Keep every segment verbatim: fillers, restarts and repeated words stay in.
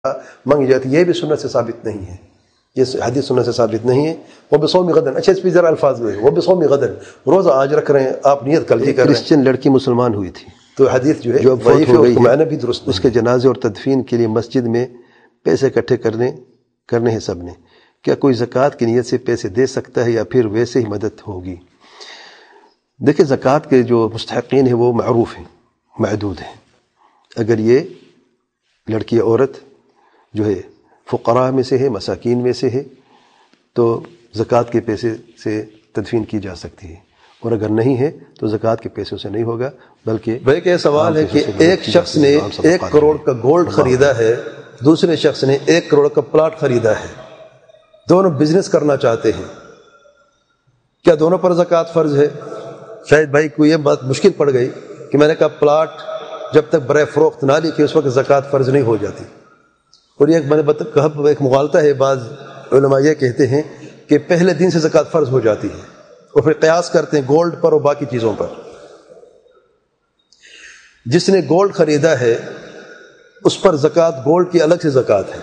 مانگی جاتی ہے، یہ بھی سنت سے ثابت نہیں ہے، یہ حدیث سنت سے ثابت نہیں ہے۔ وہ بصوم غدن، اچھا اس پہ ذرا الفاظ ہوئے، وہ بصوم غدن، روزہ آج رکھ رہے ہیں آپ، نیت کل کی کر رہے ہیں۔ کرسچن لڑکی مسلمان ہوئی تھی تو حدیث جو ہے جو اب فوت ضعیف ہے، ہو اس گئی کو ہے، معنی بھی درست اس کے جنازے اور تدفین کے لیے مسجد میں پیسے اکٹھے کرنے کرنے ہیں سب نے، کیا کوئی زکوٰۃ کی نیت سے پیسے دے سکتا ہے یا پھر ویسے ہی مدد ہوگی؟ دیکھیں زکوٰۃ کے جو مستحقین ہیں وہ معروف ہیں، معدود ہیں۔ اگر یہ لڑکی عورت جو ہے فقراء میں سے ہے، مساکین میں سے ہے، تو زکوٰۃ کے پیسے سے تدفین کی جا سکتی ہے، اور اگر نہیں ہے تو زکوٰۃ کے پیسوں سے نہیں ہوگا، بلکہ بھائی کہ سوال ہے کہ ایک شخص نے ایک کروڑ کا گولڈ خریدا ہے، دوسرے شخص نے ایک کروڑ کا پلاٹ خریدا ہے، دونوں بزنس کرنا چاہتے ہیں، کیا دونوں پر زکوٰۃ فرض ہے؟ شاید بھائی کو یہ بات مشکل پڑ گئی کہ میں نے کہا پلاٹ جب تک برائے فروخت نہ لکھے اس وقت زکوٰۃ فرض نہیں ہو جاتی، اور یہ میں نے کہا ایک مغالطہ ہے، بعض علماء یہ کہتے ہیں کہ پہلے دن سے زکوٰۃ فرض ہو جاتی ہے، اور پھر قیاس کرتے ہیں گولڈ پر اور باقی چیزوں پر۔ جس نے گولڈ خریدا ہے اس پر زکوٰۃ گولڈ کی الگ سے زکوٰۃ ہے،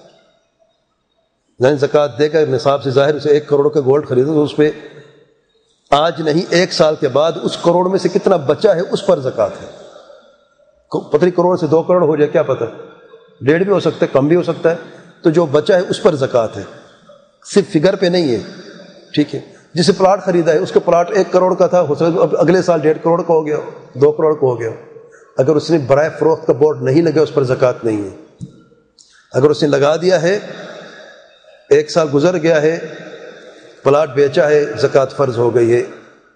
یعنی زکوٰۃ دے کر نصاب سے ظاہر اسے ایک کروڑ کا گولڈ خریدا تو اس پہ آج نہیں ایک سال کے بعد اس کروڑ میں سے کتنا بچا ہے اس پر زکوٰۃ ہے۔ پتہ نہیں کروڑ سے دو کروڑ ہو جائے، کیا پتہ، ڈیڑھ بھی ہو سکتا ہے، کم بھی ہو سکتا ہے، تو جو بچا ہے اس پر زکوٰۃ ہے، صرف فگر پہ نہیں ہے، ٹھیک ہے۔ جسے پلاٹ خریدا ہے اس کا پلاٹ ایک کروڑ کا تھا، ہو سکتا اب اگلے سال ڈیڑھ کروڑ کا ہو گیا، دو کروڑ کا ہو گیا، اگر اس نے برائے فروخت کا بورڈ نہیں لگا اس پر زکوٰۃ نہیں ہے۔ اگر اس نے لگا دیا ہے، ایک سال گزر گیا ہے، پلاٹ بیچا ہے، زکوٰۃ فرض ہو گئی ہے۔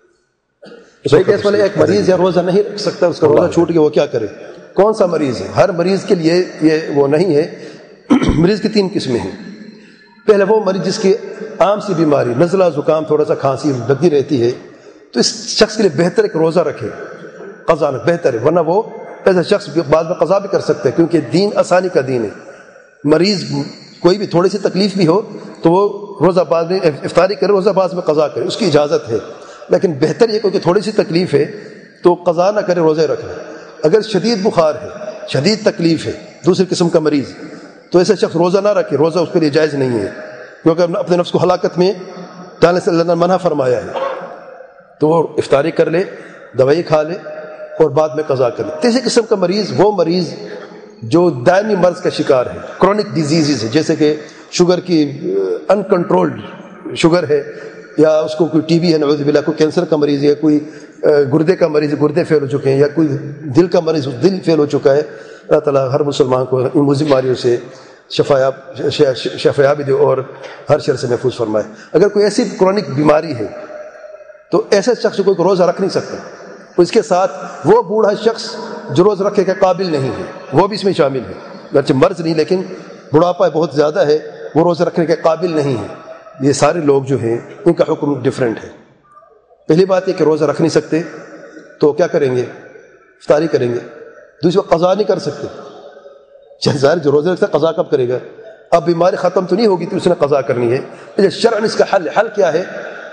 بھائی کیس والے ایک مریض یا روزہ نہیں رکھ سکتا، اس کا روزہ چھوٹ گیا، وہ کیا کرے؟ کون سا مریض ہے؟ ہر مریض کے لیے یہ وہ نہیں ہے۔ مریض کی تین قسمیں ہیں۔ پہلے وہ مریض جس کی عام سی بیماری، نزلہ زکام، تھوڑا سا کھانسی لگی رہتی ہے، تو اس شخص کے لیے بہتر ہے کہ روزہ رکھے، قضا نہ بہتر ہے، ورنہ وہ ایسا شخص بعد میں قضا بھی کر سکتا ہے، کیونکہ دین آسانی کا دین ہے۔ مریض کوئی بھی تھوڑی سی تکلیف بھی ہو تو وہ روزہ بعد میں افطاری کرے، روزہ بعد میں قضا کرے، اس کی اجازت ہے، لیکن بہتر یہ کہ تھوڑی سی تکلیف ہے تو قضا نہ کرے، روزے رکھے۔ اگر شدید بخار ہے، شدید تکلیف ہے، دوسری قسم کا مریض، تو ایسے شخص روزہ نہ رکھے، روزہ اس کے لیے جائز نہیں ہے، کیونکہ اپنے نفس کو ہلاکت میں ڈالنے سے اللہ نے منع فرمایا ہے۔ تو وہ افطاری کر لے، دوائی کھا لے اور بعد میں قضا کر لے۔ تیسری قسم کا مریض وہ مریض جو دائمی مرض کا شکار ہے، کرونک ڈیزیزز ہے، جیسے کہ شوگر کی انکنٹرولڈ شوگر ہے، یا اس کو کوئی ٹی بی ہے نعوذ باللہ، کوئی کینسر کا مریض ہے، کوئی گردے کا مریض، گردے فیل ہو چکے ہیں، یا کوئی دل کا مریض، دل فیل ہو چکا ہے۔ اللہ تعالیٰ ہر مسلمان کو ان بیماریوں سے شفایاب شفایابی دے اور ہر شر سے محفوظ فرمائے۔ اگر کوئی ایسی کرونک بیماری ہے تو ایسے شخص کو کوئی روزہ رکھ نہیں سکتا، اس کے ساتھ وہ بوڑھا شخص جو روز رکھے کے قابل نہیں ہے وہ بھی اس میں شامل ہے، اگرچہ مرض نہیں لیکن بڑھاپا بہت زیادہ ہے، وہ روزہ رکھنے کے قابل نہیں ہے۔ یہ سارے لوگ جو ہیں ان کا حکم ڈیفرنٹ ہے۔ پہلی بات یہ کہ روزہ رکھ نہیں سکتے تو کیا کریں گے؟ افطاری کریں گے۔ دوسری بات قضا نہیں کر سکتے، ظاہر جو روزہ رکھتا ہے قضا کب کرے گا؟ اب بیماری ختم تو نہیں ہوگی تو اس نے قضا کرنی ہے۔ شرعاً اس کا حل حل کیا ہے؟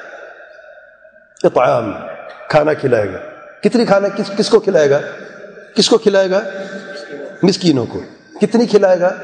اطعام، کھانا کھلائے گا۔ کتنی کھانا کس کس کو کھلائے گا؟ کس کو کھلائے گا؟ مسکینوں کو۔ کتنی کھلائے گا؟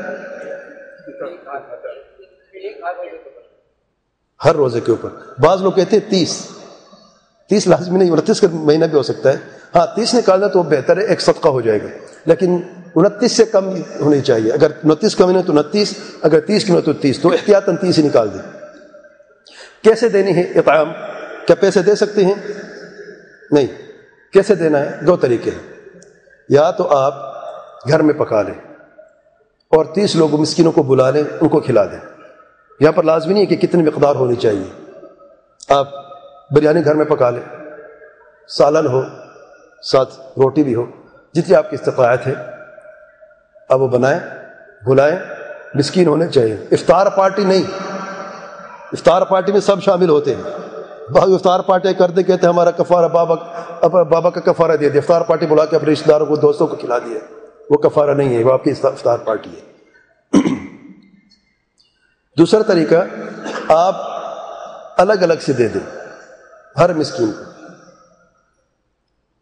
ہر روزے کے اوپر۔ بعض لوگ کہتے ہیں تیس تیس لازمی نہیں، انتیس کا مہینہ بھی ہو سکتا ہے، ہاں تیس نکالنا تو بہتر ہے، ایک صدقہ ہو جائے گا، لیکن انتیس سے کم ہونی چاہیے۔ اگر انتیس کا مہینہ تو انتیس، اگر تیس کی مہینہ تو تیس، تو احتیاطاً تیس ہی نکال دیں۔ کیسے دینی ہے اطعام؟ کیا پیسے دے سکتے ہیں؟ نہیں۔ کیسے دینا ہے؟ دو طریقے ہیں، یا تو آپ گھر میں پکا لیں اور تیس لوگوں مسکینوں کو بلا لیں، ان کو کھلا دیں۔ یہاں پر لازمی نہیں ہے کہ کتنی مقدار ہونی چاہیے، آپ بریانی گھر میں پکا لیں، سالن ہو، ساتھ روٹی بھی ہو، جتنی آپ کی استطاعت ہے اب وہ بنائیں، بلائیں، مسکین ہونے چاہیے۔ افطار پارٹی نہیں، افطار پارٹی میں سب شامل ہوتے ہیں۔ بعض افطار پارٹی کرتے کہتے ہیں ہمارا کفارہ بابا بابا کا کفارہ دے دیا، افطار پارٹی بلا کے اپنے رشتہ داروں کو، دوستوں کو کھلا دیا، وہ کفارہ نہیں ہے، وہ آپ کی افطار پارٹی ہے۔ دوسرا طریقہ، آپ الگ الگ سے دے دیں ہر مسکین کو۔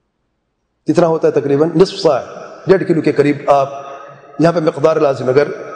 کتنا ہوتا ہے؟ تقریباً نصف ساع، ڈیڑھ کلو کے قریب۔ آپ یہاں پہ مقدار لازم، اگر